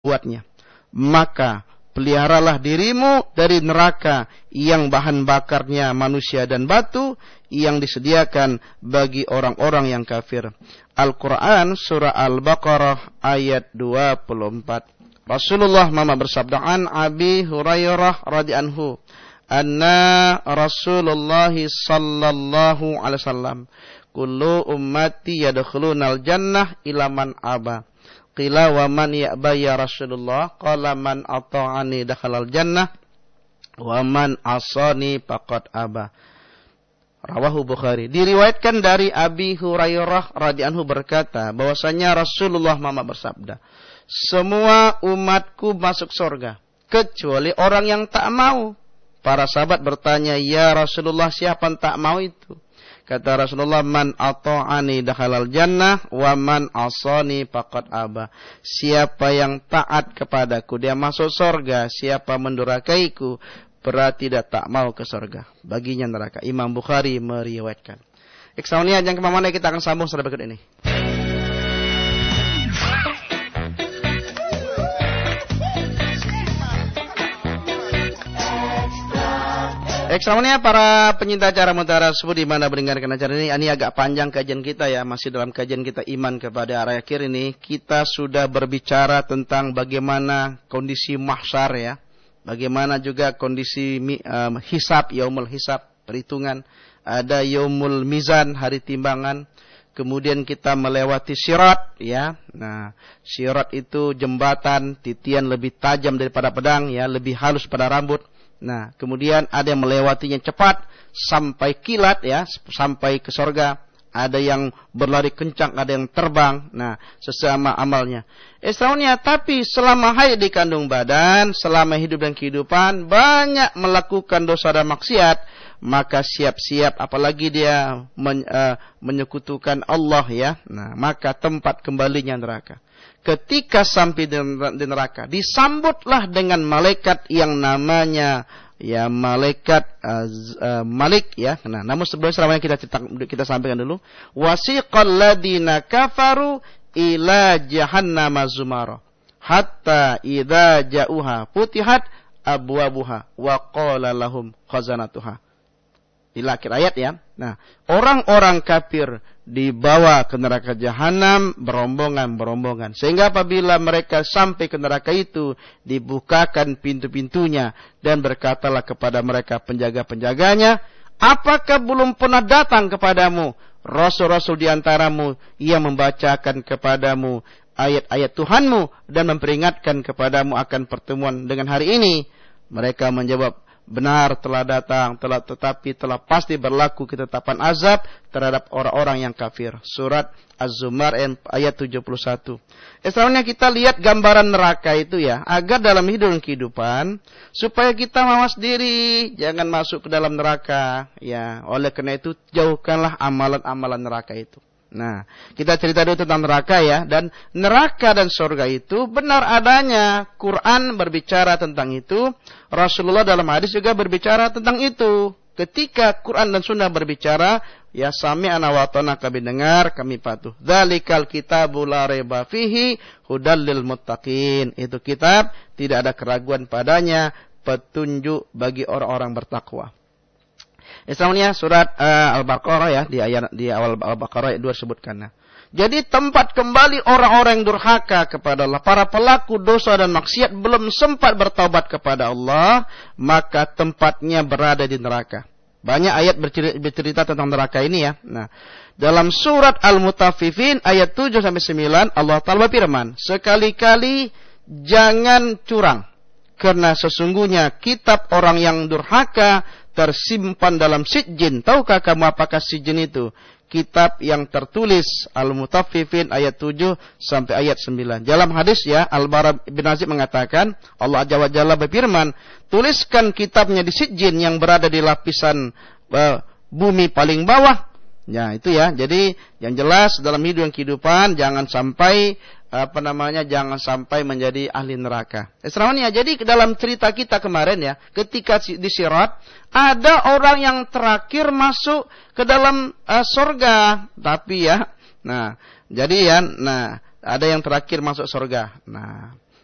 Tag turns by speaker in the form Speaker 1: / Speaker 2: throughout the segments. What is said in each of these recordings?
Speaker 1: kuat-kuatnya. Maka peliharalah dirimu dari neraka yang bahan bakarnya manusia dan batu yang disediakan bagi orang-orang yang kafir. Al-Quran surah Al-Baqarah ayat 24. Rasulullah Muhammad bersabda, an Abi Hurairah radhiyallahu anhu, anna Rasulullah sallallahu alaihi wasallam, kullu ummati yadkhulunal jannah ila man aba. Qila wa man ya'ba ya Rasulullah? Qala man ata'ani dakhalal jannah wa man asani faqad aba. Rawahu Bukhari. Diriwayatkan dari Abi Hurairah radhiyallahu anhu berkata bahwasanya Rasulullah Muhammad bersabda, semua umatku masuk surga kecuali orang yang tak mau. Para sahabat bertanya, ya Rasulullah, siapa yang tak mau itu? Kata Rasulullah, man ata'ani dakhalal jannah wa man asani faqad aba. Siapa yang taat kepadaku dia masuk surga, siapa mendurakaiku berarti dia tak mau ke surga, baginya neraka. Imam Bukhari meriwayatkan. Ikhwaniya yang kemana kita akan sambung setelah berikut ini. Semuanya para penyinta acara Mutiara Subuh di mana mendengarkan acara ini agak panjang kajian kita ya, masih dalam kajian kita iman kepada arah akhir ini. Kita sudah berbicara tentang bagaimana kondisi mahsyar ya, bagaimana juga kondisi hisab, yaumul hisab, perhitungan, ada yaumul mizan, hari timbangan. Kemudian kita melewati sirat ya. Nah, sirat itu jembatan, titian lebih tajam daripada pedang ya, lebih halus pada rambut. Nah, kemudian ada yang melewatinya cepat sampai kilat ya, sampai ke surga. Ada yang berlari kencang, ada yang terbang. Nah, sesama amalnya. Tapi selama hayat di kandung badan, selama hidup dan kehidupan, banyak melakukan dosa dan maksiat. Maka siap-siap, apalagi dia menyekutukan Allah ya. Nah, maka tempat kembalinya neraka. Ketika sampai di neraka, disambutlah dengan malaikat yang namanya ya malaikat Malik ya. Nah, namun sebelum selamanya kita sampaikan dulu. Wasiqal ladina kafaru ila jahannam zumara hatta idza ja'uha futihat abwabuha wa qala lahum khazanatuha. Di akhir ayat ya. Nah, orang-orang kafir dibawa ke neraka jahanam berombongan-berombongan. Sehingga apabila mereka sampai ke neraka itu, dibukakan pintu-pintunya dan berkatalah kepada mereka penjaga-penjaganya, apakah belum pernah datang kepadamu rasul-rasul di antaramu yang membacakan kepadamu ayat-ayat Tuhanmu dan memperingatkan kepadamu akan pertemuan dengan hari ini? Mereka menjawab, benar telah datang, tetapi telah pasti berlaku ketetapan azab terhadap orang-orang yang kafir. Surat Az-Zumar ayat 71. Selanjutnya kita lihat gambaran neraka itu ya, agar dalam hidup dan kehidupan supaya kita mawas diri, jangan masuk ke dalam neraka ya. Oleh karena itu jauhkanlah amalan-amalan neraka itu. Nah, kita cerita dulu tentang neraka ya. Dan neraka dan surga itu benar adanya. Quran berbicara tentang itu. Rasulullah dalam hadis juga berbicara tentang itu. Ketika Quran dan Sunnah berbicara, ya sami'na wa ata'na, kami dengar, kami patuh. Dzalikal kitabu la raiba fihi hudal lil muttaqin. Itu kitab tidak ada keraguan padanya, petunjuk bagi orang-orang bertakwa. Selanjutnya surat Al-Baqarah ya, di awal Al-Baqarah ayat 2 sebutkan. Jadi tempat kembali orang-orang yang durhaka kepada Allah, para pelaku dosa dan maksiat belum sempat bertaubat kepada Allah, maka tempatnya berada di neraka. Banyak ayat bercerita tentang neraka ini ya. Nah, dalam surat Al-Mutaffifin ayat 7 sampai 9 Allah Ta'ala berfirman, sekali-kali jangan curang, karena sesungguhnya kitab orang yang durhaka tersimpan dalam sijjin. Tahukah kamu apakah sijjin itu? Kitab yang tertulis. Al-Mutaffifin ayat 7 sampai ayat 9. Dalam hadis ya, Al-Bara bin Azib mengatakan, Allah Azza wa Jalla berfirman, tuliskan kitabnya di sijjin yang berada di lapisan bumi paling bawah. Ya, itu ya. Jadi yang jelas dalam hidup dan kehidupan jangan sampai jangan sampai menjadi ahli neraka. Selanjutnya, jadi dalam cerita kita kemarin ya, ketika di Sirat ada orang yang terakhir masuk ke dalam surga, tapi ya, nah, jadi ya, nah, ada yang terakhir masuk surga. Nah,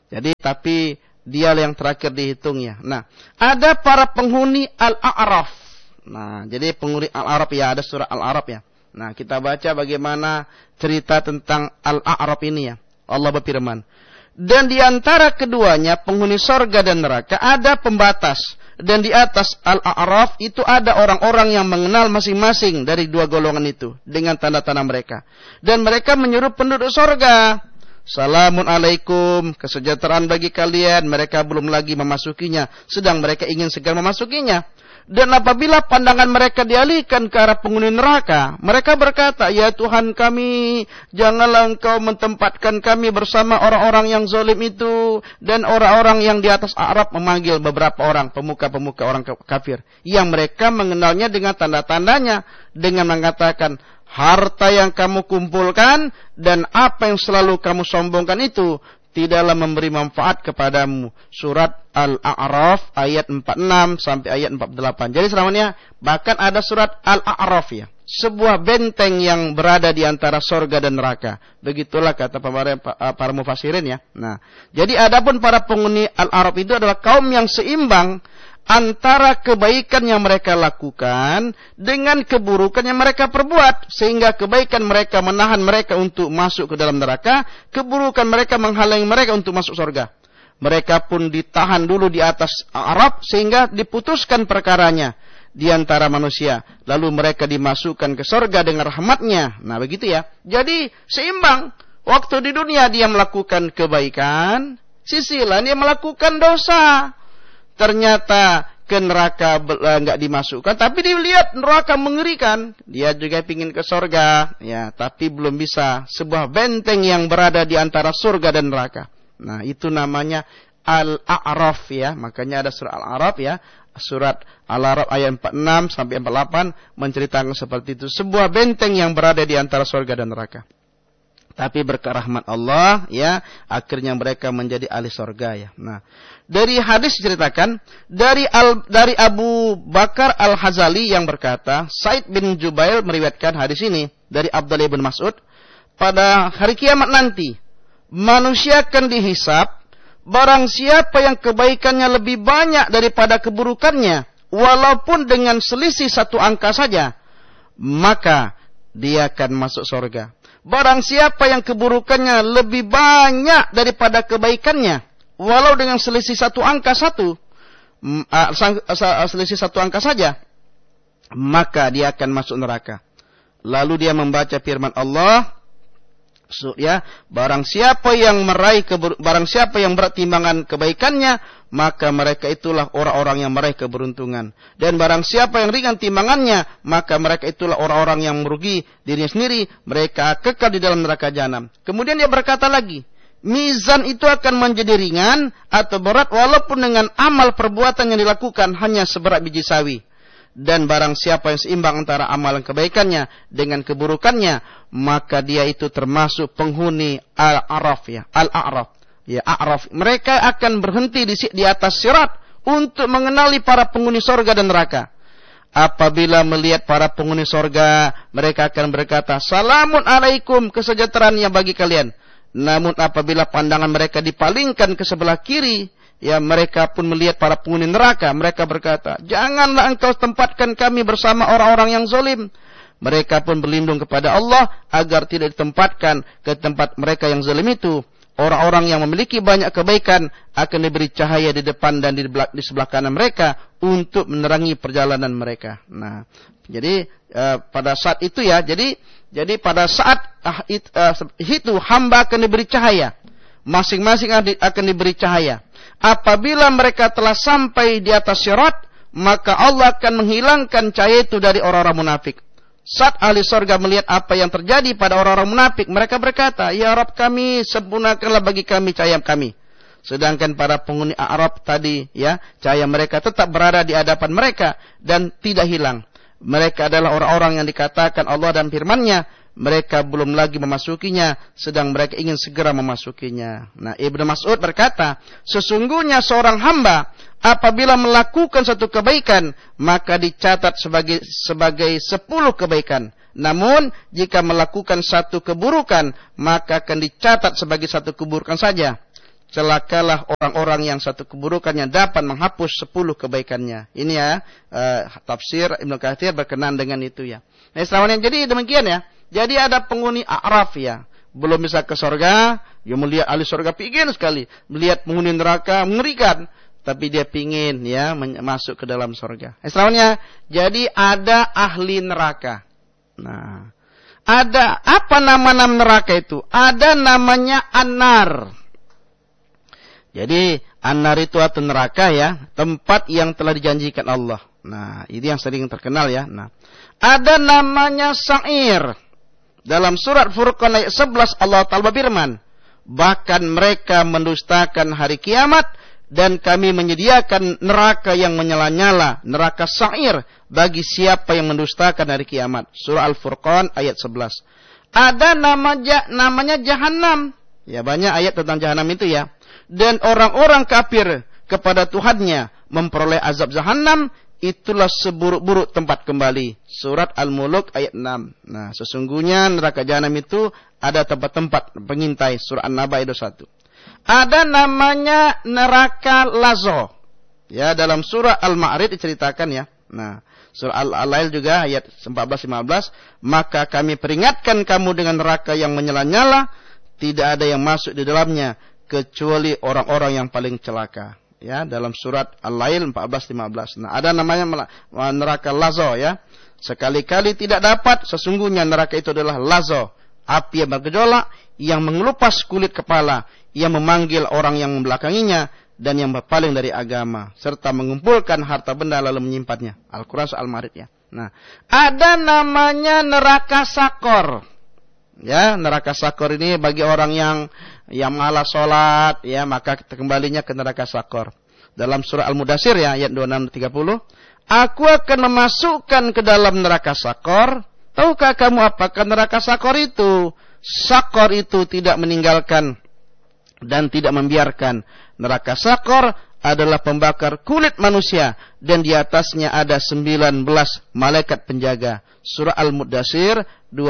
Speaker 1: Jadi tapi dia yang terakhir dihitungnya. Nah, ada para penghuni Al-A'raf. Nah, jadi penghuni Al-A'raf ya, ada surah Al-A'raf ya. Nah, kita baca bagaimana cerita tentang Al-A'raf ini ya. Allah berfirman, dan di antara keduanya penghuni sorga dan neraka ada pembatas. Dan di atas Al-A'raf itu ada orang-orang yang mengenal masing-masing dari dua golongan itu dengan tanda-tanda mereka. Dan mereka menyuruh penduduk sorga, salamun alaikum, kesejahteraan bagi kalian. Mereka belum lagi memasukinya, sedang mereka ingin segera memasukinya. Dan apabila pandangan mereka dialihkan ke arah penghuni neraka, mereka berkata, ya Tuhan kami, janganlah Engkau menempatkan kami bersama orang-orang yang zalim itu. Dan orang-orang yang di atas A'raf memanggil beberapa orang, pemuka-pemuka orang kafir, yang mereka mengenalnya dengan tanda-tandanya, dengan mengatakan, harta yang kamu kumpulkan dan apa yang selalu kamu sombongkan itu tidaklah memberi manfaat kepadamu. Surat Al-A'raf ayat 46 sampai ayat 48. Jadi selamanya bahkan ada surat Al-A'raf ya, sebuah benteng yang berada di antara sorga dan neraka. Begitulah kata para mufassirin ya. Nah, jadi adapun para penghuni Al-A'raf itu adalah kaum yang seimbang antara kebaikan yang mereka lakukan dengan keburukan yang mereka perbuat, sehingga kebaikan mereka menahan mereka untuk masuk ke dalam neraka, keburukan mereka menghalangi mereka untuk masuk surga. Mereka pun ditahan dulu di atas Arab sehingga diputuskan perkaranya di antara manusia, lalu mereka dimasukkan ke surga dengan rahmatnya. Nah begitu ya. Jadi seimbang. Waktu di dunia dia melakukan kebaikan, sisi lain dia melakukan dosa. Ternyata ke neraka enggak dimasukkan, tapi dilihat neraka mengerikan, dia juga ingin ke surga, ya, tapi belum bisa. Sebuah benteng yang berada di antara surga dan neraka. Nah, itu namanya Al-A'raf ya. Makanya ada surah Al-A'raf ya. Surat Al-A'raf ayat 46 sampai 48 menceritakan seperti itu. Sebuah benteng yang berada di antara surga dan neraka. Tapi berkat rahmat Allah ya, akhirnya mereka menjadi ahli surga ya. Nah, dari hadis diceritakan dari Abu Bakar Al-Hazali yang berkata, Said bin Jubair meriwayatkan hadis ini dari Abdullah bin Mas'ud, pada hari kiamat nanti manusia akan dihisab, barang siapa yang kebaikannya lebih banyak daripada keburukannya, walaupun dengan selisih satu angka saja, maka dia akan masuk surga. Barang siapa yang keburukannya lebih banyak daripada kebaikannya, walau dengan selisih satu angka saja, maka dia akan masuk neraka. Lalu dia membaca firman Allah, ya, barang siapa yang berat timbangan kebaikannya, maka mereka itulah orang-orang yang meraih keberuntungan. Dan barang siapa yang ringan timbangannya, maka mereka itulah orang-orang yang merugi dirinya sendiri, mereka kekal di dalam neraka jahanam. Kemudian dia berkata lagi, mizan itu akan menjadi ringan atau berat walaupun dengan amal perbuatan yang dilakukan hanya seberat biji sawi. Dan barang siapa yang seimbang antara amalan kebaikannya dengan keburukannya, maka dia itu termasuk penghuni Al-A'raf ya. Al-A'raf ya, A'raf. Mereka akan berhenti di atas sirat untuk mengenali para penghuni sorga dan neraka. Apabila melihat para penghuni sorga, mereka akan berkata, salamun alaikum, kesejahteraan yang bagi kalian. Namun apabila pandangan mereka dipalingkan ke sebelah kiri, ya, mereka pun melihat para penghuni neraka. Mereka berkata, janganlah engkau tempatkan kami bersama orang-orang yang zalim. Mereka pun berlindung kepada Allah agar tidak ditempatkan ke tempat mereka yang zalim itu. Orang-orang yang memiliki banyak kebaikan akan diberi cahaya di depan dan di sebelah kanan mereka untuk menerangi perjalanan mereka. Nah, jadi pada saat itu ya, jadi pada saat itu hamba akan diberi cahaya. Masing-masing akan diberi cahaya. Apabila mereka telah sampai di atas sirat, maka Allah akan menghilangkan cahaya itu dari orang-orang munafik. Saat ahli surga melihat apa yang terjadi pada orang-orang munafik, mereka berkata, ya Rabb kami, sempurnakanlah bagi kami cahaya kami. Sedangkan para penghuni A'raf tadi, ya, cahaya mereka tetap berada di hadapan mereka dan tidak hilang. Mereka adalah orang-orang yang dikatakan Allah dan firman-Nya, mereka belum lagi memasukinya, sedang mereka ingin segera memasukinya. Nah, Ibnu Mas'ud berkata, sesungguhnya seorang hamba apabila melakukan satu kebaikan, maka dicatat sebagai 10 kebaikan. Namun, jika melakukan satu keburukan, maka akan dicatat sebagai satu keburukan saja. celakalah orang-orang yang satu keburukannya dapat menghapus 10 kebaikannya. Ini ya tafsir Ibnu Katsir berkenaan dengan itu ya. Nah, Islamnya jadi demikian ya. Jadi ada penghuni A'raf ya, belum bisa ke surga, dia melihat ahli surga pingin sekali, melihat penghuni neraka mengerikan, tapi dia pingin ya masuk ke dalam surga. Islamnya jadi ada ahli neraka. Nah, ada apa nama-nama neraka itu? Ada namanya An-Nar. Jadi An-Nar itu atau neraka ya, tempat yang telah dijanjikan Allah. Nah, ini yang sering terkenal ya. Nah, ada namanya Sa'ir. Dalam surat Furqan ayat 11 Allah Ta'ala berfirman, bahkan mereka mendustakan hari kiamat dan kami menyediakan neraka yang menyala-nyala, neraka Sa'ir bagi siapa yang mendustakan hari kiamat. Surah Al-Furqan ayat 11. Ada namanya Jahannam. Ya, banyak ayat tentang Jahannam itu ya. Dan orang-orang kafir kepada Tuhannya memperoleh azab Jahannam, itulah seburuk-buruk tempat kembali. Surat Al-Muluk ayat 6. Nah, sesungguhnya neraka Jahannam itu ada tempat-tempat pengintai. Surah An-Naba ayat 1. Ada namanya neraka Lazo. Ya, dalam surah Al-Ma'arij diceritakan ya. Nah, surah Al-Lail juga ayat 14-15. Maka kami peringatkan kamu dengan neraka yang menyala-nyala, tidak ada yang masuk di dalamnya kecuali orang-orang yang paling celaka. Ya, dalam surat Al-Lail 14-15. Nah, ada namanya neraka Lazo ya. Sekali-kali tidak dapat, sesungguhnya neraka itu adalah Lazo, api yang bergejolak, yang mengelupas kulit kepala, yang memanggil orang yang membelakanginya, dan yang berpaling dari agama, serta mengumpulkan harta benda lalu menyimpannya. Al-Quran Surah Al-Ma'arij ya. Nah, ada namanya neraka Sakor. Ya, neraka Sakor ini bagi orang yang malas sholat, ya, maka kembalinya ke neraka Sakor. Dalam surah Al-Mudaththir ya, ayat 26-30, aku akan memasukkan ke dalam neraka Sakor. Tahukah kamu apakah neraka Sakor itu? Sakor itu tidak meninggalkan dan tidak membiarkan. Neraka Sakor adalah pembakar kulit manusia dan di atasnya ada 19 malaikat penjaga. Surah Al-Mudaththir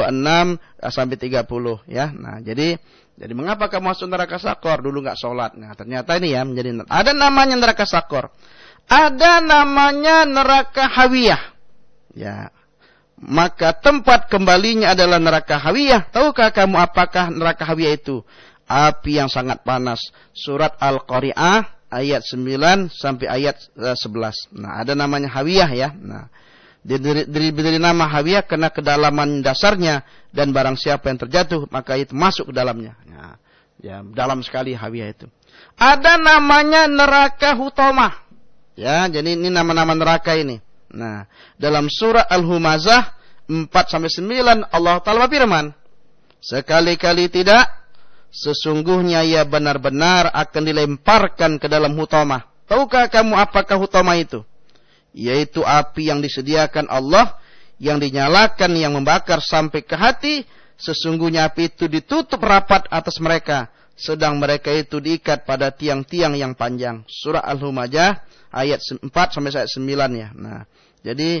Speaker 1: 26-30 ya. Nah, jadi mengapa kamu masuk neraka Sakor? Dulu enggak sholat. Nah, ternyata ini ya menjadi ada namanya neraka Sakor. Ada namanya neraka Hawiyah. Ya. Maka tempat kembalinya adalah neraka Hawiyah. Tahukah kamu apakah neraka Hawiyah itu? Api yang sangat panas. Surat Al-Qari'ah ayat 9 sampai ayat 11. Nah, ada namanya Hawiyah ya. Nah, diberi nama Hawiyah karena kedalaman dasarnya, dan barang siapa yang terjatuh maka itu masuk ke dalamnya. Nah, ya, dalam sekali Hawiyah itu. Ada namanya neraka Hutamah. Ya, jadi ini nama-nama neraka ini. Nah, dalam surah Al-Humazah 4-9 Allah Ta'ala berfirman, sekali-kali tidak, sesungguhnya ia benar-benar akan dilemparkan ke dalam Hutamah. Tahukah kamu apakah Hutamah itu? Yaitu api yang disediakan Allah, yang dinyalakan, yang membakar sampai ke hati. Sesungguhnya api itu ditutup rapat atas mereka, sedang mereka itu diikat pada tiang-tiang yang panjang. Surah Al-Humazah ayat 4-9 ya. Nah, jadi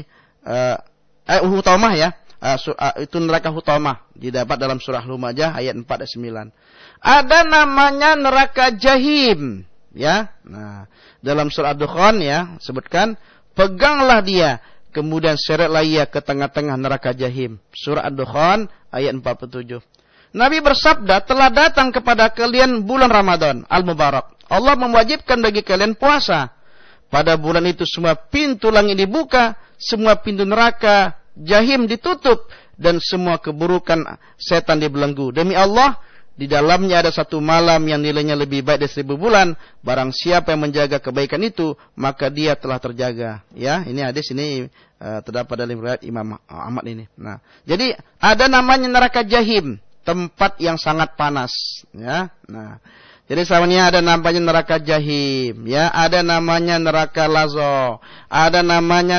Speaker 1: Hutamah ya. Itu neraka Hutamah didapat dalam surah Al-Humazah ayat 4-9. Ada namanya neraka Jahim ya. Nah, dalam surah Ad-Dukhan ya sebutkan, peganglah dia, kemudian seretlah ia ke tengah-tengah neraka Jahim. Surah Ad-Dukhan ayat 47. Nabi bersabda, telah datang kepada kalian bulan Ramadan Al-Mubarak. Allah mewajibkan bagi kalian puasa. Pada bulan itu semua pintu langit dibuka, semua pintu neraka Jahim ditutup, dan semua keburukan setan dibelenggu. Demi Allah, di dalamnya ada satu malam yang nilainya lebih baik dari 1000 bulan. Barang siapa yang menjaga kebaikan itu, maka dia telah terjaga. Ya, ini hadis ini terdapat dalam riwayat Imam Ahmad ini. Nah, jadi ada namanya neraka Jahim, tempat yang sangat panas. Ya, nah. Jadi sebenarnya ada namanya neraka Jahim, ya, ada namanya neraka Lazo, ada namanya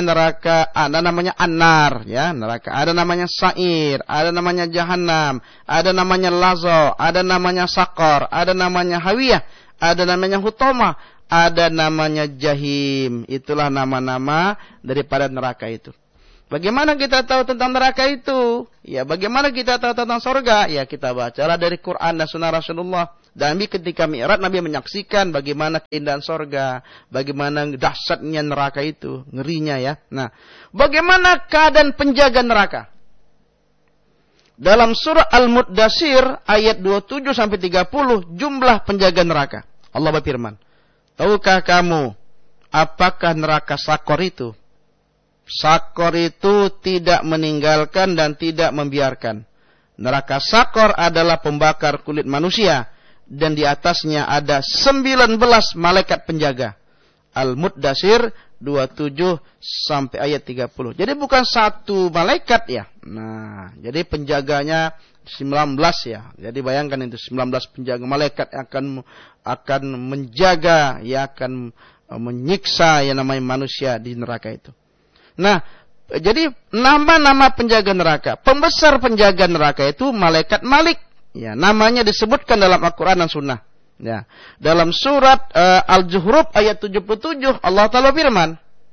Speaker 1: An-Nar, ya, neraka, ada namanya Sa'ir, ada namanya Jahannam, ada namanya Lazo, ada namanya Sakor, ada namanya Hawiyah, ada namanya Hutamah, ada namanya Jahim. Itulah nama-nama daripada neraka itu. Bagaimana kita tahu tentang neraka itu? Ya, bagaimana kita tahu tentang surga? Ya, kita bacalah dari Quran dan Sunnah Rasulullah. Dan Nabi ketika Mi'raj, Nabi menyaksikan bagaimana keindahan sorga, bagaimana dahsyatnya neraka itu, ngerinya ya. Nah, bagaimana keadaan penjaga neraka? Dalam surah Al-Muddatsir ayat 27-30 jumlah penjaga neraka. Allah berfirman, tahukah kamu apakah neraka Sakor itu? Sakor itu tidak meninggalkan dan tidak membiarkan. Neraka Sakor adalah pembakar kulit manusia dan di atasnya ada 19 malaikat penjaga. Al-Muddatsir 27 sampai ayat 30. Jadi bukan satu malaikat ya. Nah, jadi penjaganya 19 ya. Jadi bayangkan itu 19 penjaga malaikat akan menjaga, ya akan menyiksa yang namanya manusia di neraka itu. Nah, jadi nama-nama penjaga neraka, pembesar penjaga neraka itu malaikat Malik. Ya, namanya disebutkan dalam Al-Qur'an dan Sunnah. Ya, dalam surat Al-Zuhruf ayat 77 Allah Ta'ala firman,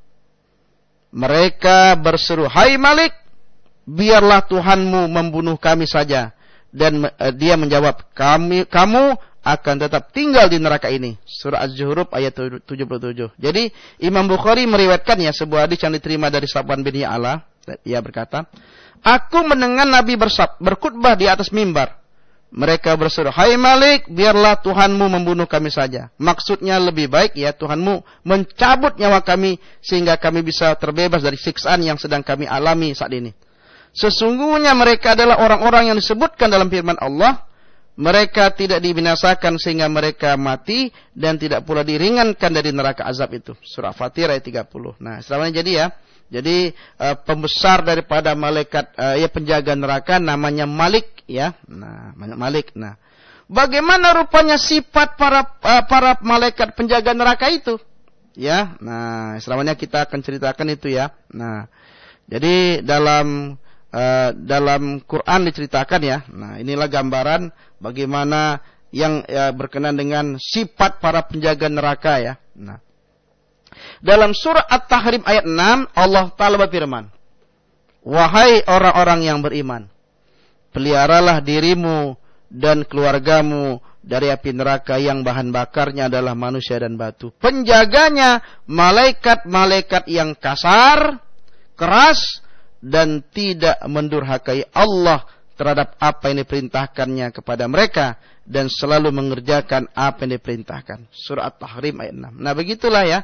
Speaker 1: mereka berseru, hai Malik, biarlah Tuhanmu membunuh kami saja. Dan dia menjawab, kamu akan tetap tinggal di neraka ini. Surah Az-Zuhruf ayat 77. Jadi Imam Bukhari meriwayatkan ya sebuah hadis yang diterima dari Safwan bin Ya'la. Ia berkata, aku mendengar Nabi berkhutbah di atas mimbar. Mereka berseru, hai Malik, biarlah Tuhanmu membunuh kami saja. Maksudnya lebih baik ya Tuhanmu mencabut nyawa kami sehingga kami bisa terbebas dari siksaan yang sedang kami alami saat ini. Sesungguhnya mereka adalah orang-orang yang disebutkan dalam firman Allah. Mereka tidak dibinasakan sehingga mereka mati dan tidak pula diringankan dari neraka azab itu. Surah Fatir ayat 30. Nah, selamanya jadi ya. Jadi pembesar daripada malaikat ya penjaga neraka namanya Malik ya. Nah, Malik. Nah, bagaimana rupanya sifat para malaikat penjaga neraka itu? Ya. Nah, selamanya kita akan ceritakan itu ya. Nah, jadi dalam Quran diceritakan ya. Nah, inilah gambaran bagaimana yang berkenaan dengan sifat para penjaga neraka ya. Nah, dalam surah At-Tahrim ayat 6 Allah Ta'ala berfirman, wahai orang-orang yang beriman, peliharalah dirimu dan keluargamu dari api neraka yang bahan bakarnya adalah manusia dan batu. Penjaganya malaikat-malaikat yang kasar, keras, dan tidak mendurhakai Allah terhadap apa yang diperintahkannya kepada mereka dan selalu mengerjakan apa yang diperintahkan. Surah At-Tahrim ayat 6. Nah, begitulah ya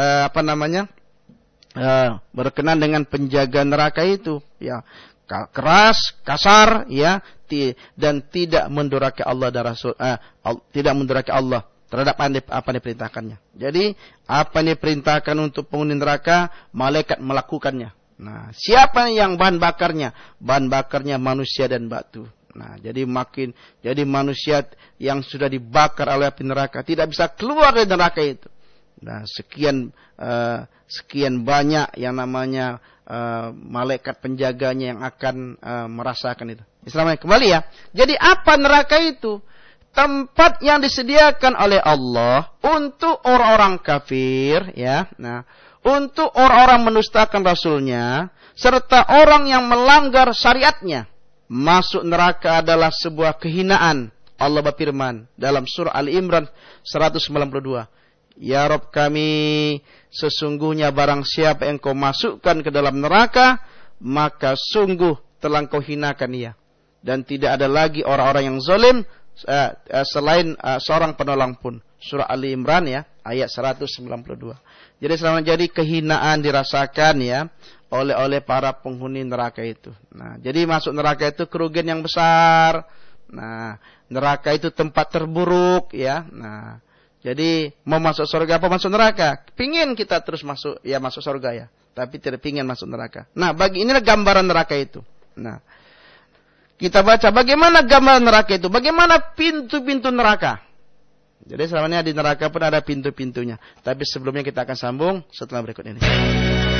Speaker 1: berkenaan dengan penjaga neraka itu ya, keras, kasar ya, dan tidak mendurhakai Allah dan Rasul, tidak mendurhakai Allah terhadap apa yang diperintahkannya. Jadi apa yang diperintahkan untuk penghuni neraka, malaikat melakukannya. Nah, siapa yang bahan bakarnya? Bahan bakarnya manusia dan batu. Nah, jadi manusia yang sudah dibakar oleh api neraka tidak bisa keluar dari neraka itu. Nah, sekian banyak yang namanya malaikat penjaganya yang akan merasakan itu. Islamnya kembali ya. Jadi apa neraka itu? Tempat yang disediakan oleh Allah untuk orang-orang kafir ya. Nah, untuk orang-orang menustakan Rasulnya, serta orang yang melanggar syariatnya. Masuk neraka adalah sebuah kehinaan. Allah berfirman dalam surah Al-Imran 192. Ya Rabb kami, sesungguhnya barang siapa yang kau masukkan ke dalam neraka, maka sungguh telah kau hinakan ia. Dan tidak ada lagi orang-orang yang zalim selain seorang penolong pun. Surah Al-Imran ya, ayat 192. Jadi selama jadi kehinaan dirasakan ya oleh para penghuni neraka itu. Nah, jadi masuk neraka itu kerugian yang besar. Nah, neraka itu tempat terburuk ya. Nah, jadi mau masuk surga apa masuk neraka? Pingin kita terus masuk surga ya, tapi tidak pingin masuk neraka. Nah, inilah gambaran neraka itu. Nah, kita baca bagaimana gambaran neraka itu, bagaimana pintu-pintu neraka. Jadi selamanya di neraka pun ada pintu-pintunya. Tapi sebelumnya kita akan sambung setelah berikut ini.